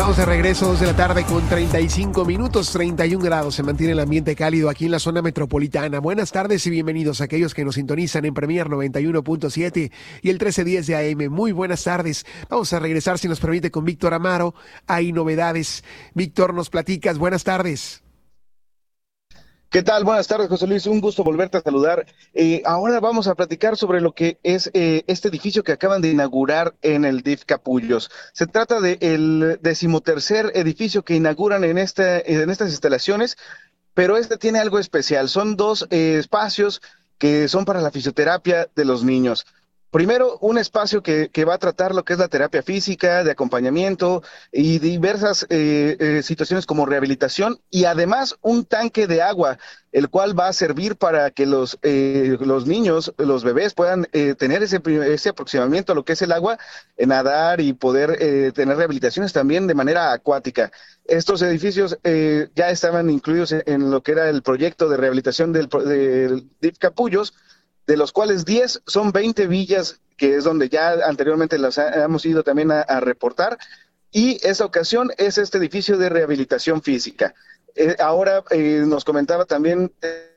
Estamos de regreso, 2 de la tarde con 35 minutos, 31 grados. Se mantiene el ambiente cálido aquí en la zona metropolitana. Buenas tardes y bienvenidos a aquellos que nos sintonizan en Premier 91.7 y el 1310 de AM. Muy buenas tardes. Vamos a regresar, si nos permite, con Víctor Amaro. Hay novedades. Víctor, nos platicas. Buenas tardes. ¿Qué tal? Buenas tardes, José Luis. Un gusto volverte a saludar. Ahora vamos a platicar sobre lo que es este edificio que acaban de inaugurar en el DIF Capullos. Se trata del 13º edificio que inauguran en estas instalaciones, pero este tiene algo especial. Son dos espacios que son para la fisioterapia de los niños. Primero, un espacio que va a tratar lo que es la terapia física, de acompañamiento y diversas situaciones como rehabilitación, y además un tanque de agua, el cual va a servir para que los niños, los bebés puedan tener ese aproximamiento a lo que es el agua, nadar y poder tener rehabilitaciones también de manera acuática. Estos edificios ya estaban incluidos en lo que era el proyecto de rehabilitación del DIF Capullos, de los cuales 10 son 20 villas, que es donde ya anteriormente las hemos ido también a reportar, y esta ocasión es este edificio de rehabilitación física. Ahora nos comentaba también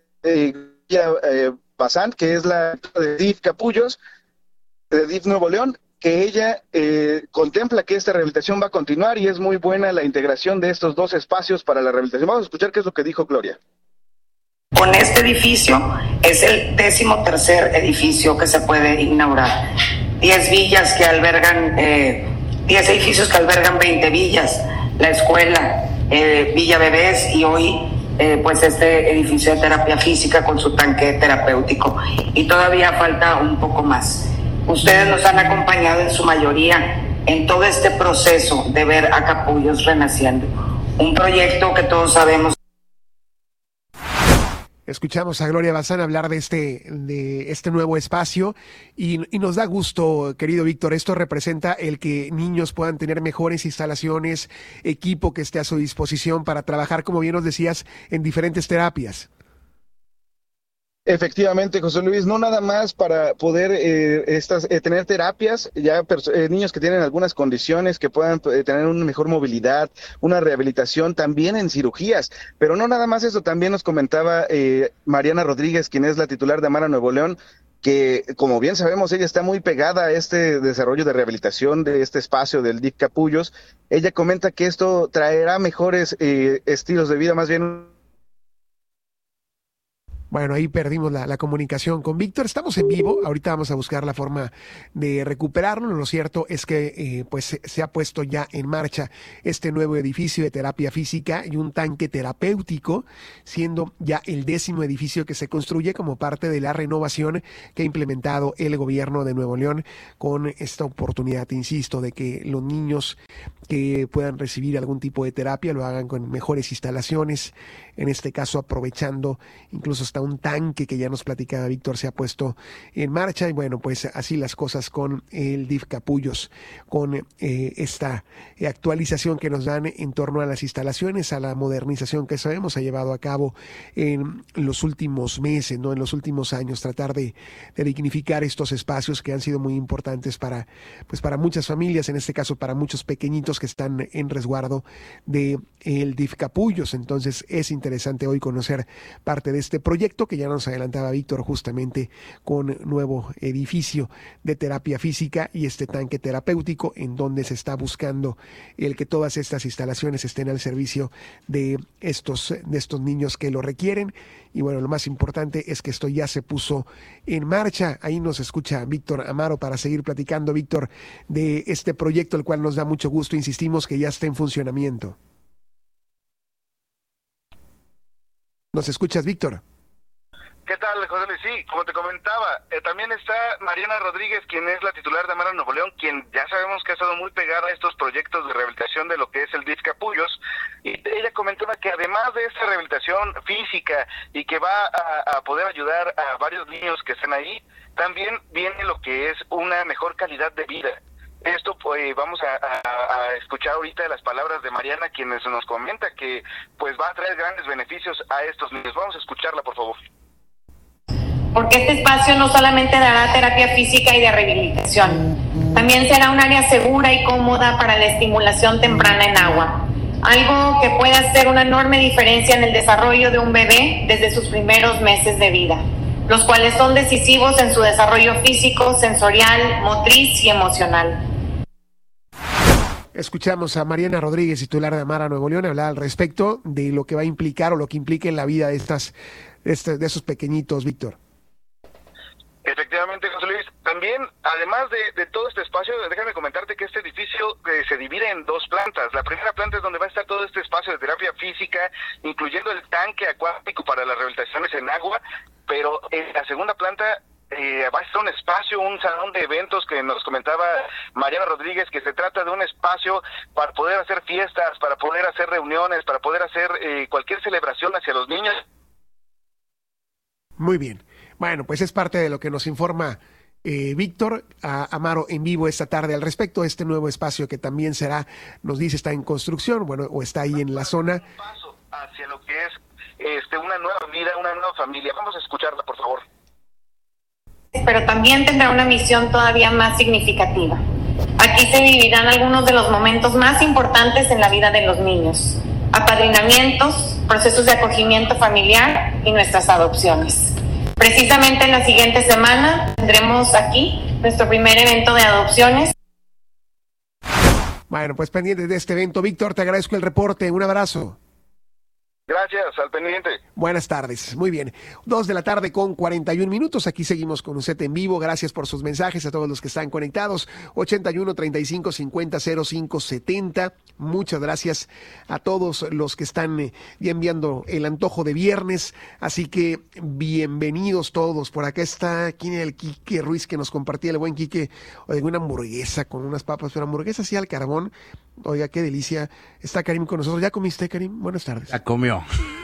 Bazán, que es la de DIF Capullos, de DIF Nuevo León, que ella contempla que esta rehabilitación va a continuar y es muy buena la integración de estos dos espacios para la rehabilitación. Vamos a escuchar qué es lo que dijo Gloria. Con este edificio es el 13º edificio que se puede inaugurar. 10 villas que albergan, 10 edificios que albergan 20 villas, la escuela, Villa Bebés y hoy pues este edificio de terapia física con su tanque terapéutico. Y todavía falta un poco más. Ustedes nos han acompañado en su mayoría en todo este proceso de ver a Capullos renaciendo. Un proyecto que todos sabemos. Escuchamos a Gloria Bazán hablar de este nuevo espacio y nos da gusto, querido Víctor. Esto representa el que niños puedan tener mejores instalaciones, equipo que esté a su disposición para trabajar, como bien nos decías, en diferentes terapias. Efectivamente, José Luis, no nada más para poder tener terapias, ya niños que tienen algunas condiciones que puedan tener una mejor movilidad, una rehabilitación, también en cirugías, pero no nada más eso. También nos comentaba Mariana Rodríguez, quien es la titular de Amara Nuevo León, que como bien sabemos ella está muy pegada a este desarrollo de rehabilitación de este espacio del DIF Capullos. Ella comenta que esto traerá mejores estilos de vida, más bien. Bueno, ahí perdimos la comunicación con Víctor. Estamos en vivo, ahorita vamos a buscar la forma de recuperarlo. Lo cierto es que pues se ha puesto ya en marcha este nuevo edificio de terapia física y un tanque terapéutico, siendo ya el 10º edificio que se construye como parte de la renovación que ha implementado el gobierno de Nuevo León con esta oportunidad, insisto, de que los niños que puedan recibir algún tipo de terapia lo hagan con mejores instalaciones, en este caso aprovechando incluso hasta un tanque que ya nos platicaba Víctor se ha puesto en marcha. Y bueno, pues así las cosas con el DIF Capullos, con esta actualización que nos dan en torno a las instalaciones, a la modernización que sabemos se ha llevado a cabo en los últimos meses, ¿no? En los últimos años, tratar de dignificar estos espacios que han sido muy importantes para muchas familias, en este caso para muchos pequeñitos que están en resguardo de el DIF Capullos. Entonces es interesante hoy conocer parte de este proyecto que ya nos adelantaba Víctor, justamente con nuevo edificio de terapia física y este tanque terapéutico, en donde se está buscando el que todas estas instalaciones estén al servicio de estos niños que lo requieren. Y bueno, lo más importante es que esto ya se puso en marcha. Ahí nos escucha Víctor Amaro para seguir platicando, Víctor, de este proyecto, el cual nos da mucho gusto, insistimos, que ya está en funcionamiento. ¿Nos escuchas, Víctor? ¿Qué tal, José Luis? Sí, como te comentaba, también está Mariana Rodríguez, quien es la titular de Amara Nuevo León, quien ya sabemos que ha estado muy pegada a estos proyectos de rehabilitación de lo que es el DIF Capullos, y ella comentaba que además de esta rehabilitación física y que va a poder ayudar a varios niños que estén ahí, también viene lo que es una mejor calidad de vida. Esto pues vamos a escuchar ahorita las palabras de Mariana, quien nos comenta que pues va a traer grandes beneficios a estos niños. Vamos a escucharla, por favor. Porque este espacio no solamente dará terapia física y de rehabilitación, También será un área segura y cómoda para la estimulación temprana en agua, algo que puede hacer una enorme diferencia en el desarrollo de un bebé desde sus primeros meses de vida, los cuales son decisivos en su desarrollo físico, sensorial, motriz y emocional. Escuchamos a Mariana Rodríguez, titular de Amara Nuevo León, hablar al respecto de lo que va a implicar o lo que implica en la vida de esos pequeñitos, Víctor. Efectivamente, José Luis. También, además de todo este espacio, déjame comentarte que este edificio se divide en dos plantas. La primera planta es donde va a estar todo este espacio de terapia física, incluyendo el tanque acuático para las rehabilitaciones en agua, pero en la segunda planta va a estar un espacio, un salón de eventos que nos comentaba Mariana Rodríguez, que se trata de un espacio para poder hacer fiestas, para poder hacer reuniones, para poder hacer cualquier celebración hacia los niños. Muy bien. Bueno, pues es parte de lo que nos informa Víctor Amaro en vivo esta tarde al respecto de este nuevo espacio que también será, nos dice, está en construcción, bueno, o está ahí en la zona. Un paso hacia lo que es una nueva vida, una nueva familia. Vamos a escucharla, por favor. Pero también tendrá una misión todavía más significativa. Aquí se vivirán algunos de los momentos más importantes en la vida de los niños: apadrinamientos, procesos de acogimiento familiar y nuestras adopciones. Precisamente en la siguiente semana tendremos aquí nuestro primer evento de adopciones. Bueno, pues pendientes de este evento. Víctor, te agradezco el reporte. Un abrazo. Gracias, al pendiente. Buenas tardes, muy bien. 2:41 p.m. Aquí seguimos con usted en vivo. Gracias por sus mensajes a todos los que están conectados. 81 35 50 05 70. Muchas gracias a todos los que están ya enviando el antojo de viernes. Así que bienvenidos todos. Por acá está, ¿quién era el Quique Ruiz que nos compartía, el buen Quique? Oiga, una hamburguesa con unas papas, pero hamburguesa así al carbón. Oiga, qué delicia. Está Karim con nosotros. ¿Ya comiste, Karim? Buenas tardes. Ya comió.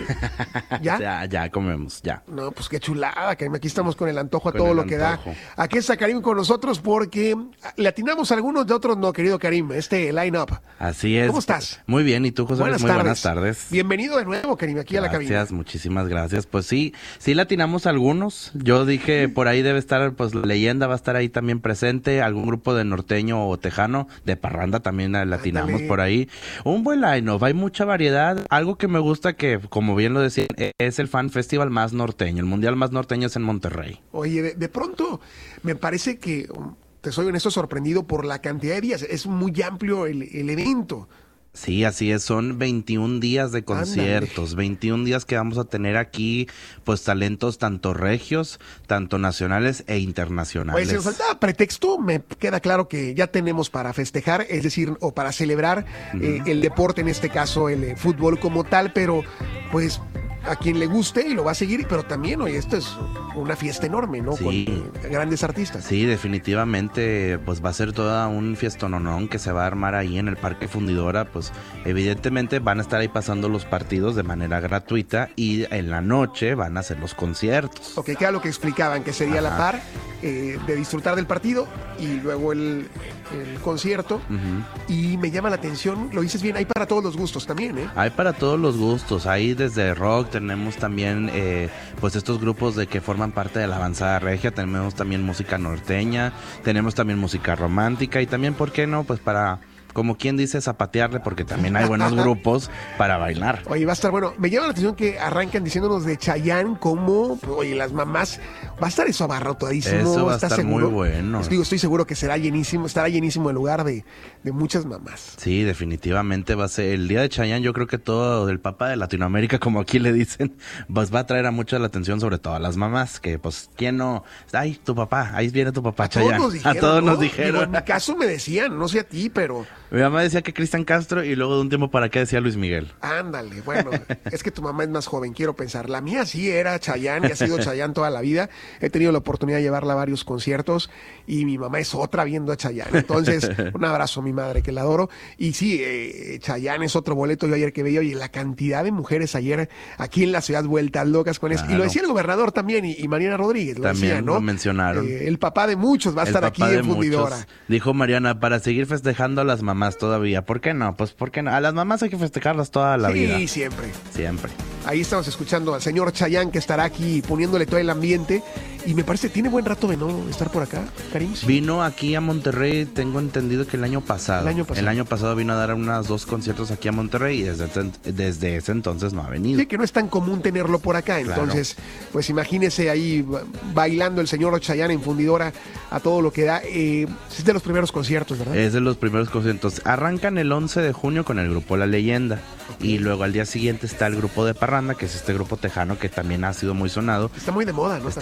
¿Ya? Ya comemos, ya. No, pues qué chulada, Karim. Aquí estamos con el antojo a todo lo que da. Aquí está Karim con nosotros porque le atinamos a algunos de otros, no, querido Karim, line-up. Así es. ¿Cómo estás? Muy bien, ¿y tú, José? Buenas Muy tardes. buenas tardes. Bienvenido de nuevo, Karim, aquí a la cabina. Gracias, muchísimas gracias. Pues sí le atinamos a algunos. Yo dije, por ahí debe estar, pues la leyenda va a estar ahí también presente, algún grupo de norteño o tejano, de parranda también le atinamos por ahí. Un buen line-up, hay mucha variedad. Algo que me gusta que, como bien lo decían, es el Fan Festival más norteño, el mundial más norteño es en Monterrey. Oye, de pronto me parece que, te soy honesto, sorprendido por la cantidad de días. Es muy amplio el evento. Sí, así es, son 21 días de conciertos, 21 días que vamos a tener aquí, pues talentos tanto regios, tanto nacionales e internacionales. Pues si nos faltaba pretexto, me queda claro que ya tenemos para festejar, es decir, o para celebrar el deporte, en este caso el fútbol como tal, pero pues a quien le guste y lo va a seguir, pero también, oye, esto es una fiesta enorme, ¿no? Sí. Con grandes artistas. Sí, definitivamente, pues va a ser toda un fiestononón que se va a armar ahí en el Parque Fundidora, pues evidentemente van a estar ahí pasando los partidos de manera gratuita y en la noche van a hacer los conciertos. Ok, que era lo que explicaban, que sería la par de disfrutar del partido y luego el concierto. Y me llama la atención, lo dices bien, hay para todos los gustos también, ¿eh? Hay para todos los gustos, hay desde rock, tenemos también pues estos grupos de que forman parte de la avanzada regia, tenemos también música norteña, tenemos también música romántica y también, ¿por qué no? Pues para, como quien dice, zapatearle, porque también hay buenos grupos para bailar. Oye, va a estar bueno. Me llama la atención que arrancan diciéndonos de Chayanne como, oye, las mamás, va a estar eso abarrotadísimo. Eso va a estar seguro? muy bueno. Les digo, estoy seguro que estará llenísimo el lugar de muchas mamás. Sí, definitivamente va a ser el día de Chayanne. Yo creo que todo el Papa de Latinoamérica, como aquí le dicen, pues va a traer a mucha la atención, sobre todo a las mamás, que pues, ¿quién no? Ay, tu papá, ahí viene tu papá, Chayanne. A todos nos dijeron. Digo, en mi caso me decían, no sé a ti, pero... Mi mamá decía que Cristian Castro y luego de un tiempo para acá decía Luis Miguel. Ándale, bueno, es que tu mamá es más joven, quiero pensar. La mía sí era Chayanne y ha sido Chayanne toda la vida. He tenido la oportunidad de llevarla a varios conciertos y mi mamá es otra viendo a Chayanne. Entonces, un abrazo a mi madre que la adoro. Y sí, Chayanne es otro boleto. Yo ayer que veía, oye, la cantidad de mujeres ayer aquí en la ciudad vueltas locas con eso. Y lo decía el gobernador también y Mariana Rodríguez lo también decía, ¿no? Lo mencionaron. El papá de muchos va a estar aquí en Fundidora. Dijo Mariana, para seguir festejando a las mamás todavía. ¿Por qué no? Pues, ¿por qué no? A las mamás hay que festejarlas toda la vida. Sí, siempre. Siempre. Ahí estamos escuchando al señor Chayanne, que estará aquí poniéndole todo el ambiente. Y me parece, tiene buen rato de no estar por acá, Karim. Vino aquí a Monterrey, tengo entendido que el año pasado. El año pasado vino a dar unos 2 conciertos aquí a Monterrey y desde ese entonces no ha venido. Sí, que no es tan común tenerlo por acá. Entonces, pues imagínese ahí bailando el señor Chayanne en Fundidora a todo lo que da. Es de los primeros conciertos, ¿verdad? Es de los primeros conciertos. Arrancan el 11 de junio con el grupo La Leyenda. Okay. Y luego al día siguiente está el grupo de Parranda, que es este grupo tejano que también ha sido muy sonado. Está muy de moda, ¿no?